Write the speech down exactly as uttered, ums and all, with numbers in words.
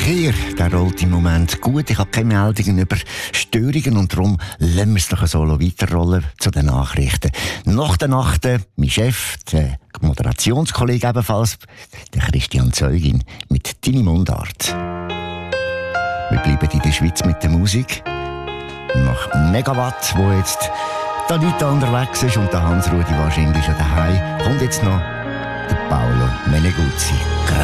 Verkehr, der rollt im Moment gut. Ich habe keine Meldungen über Störungen und darum lassen wir es doch so weiterrollen zu den Nachrichten. Nach der Nacht, mein Chef, der Moderationskollege ebenfalls, der Christian Zeugin, mit «Deine Mundart». Wir bleiben in der Schweiz mit der Musik. Nach Megawatt, wo jetzt die Anita unterwegs ist und der Hans-Rudi wahrscheinlich schon daheim, kommt jetzt noch der Paolo Meneguzzi.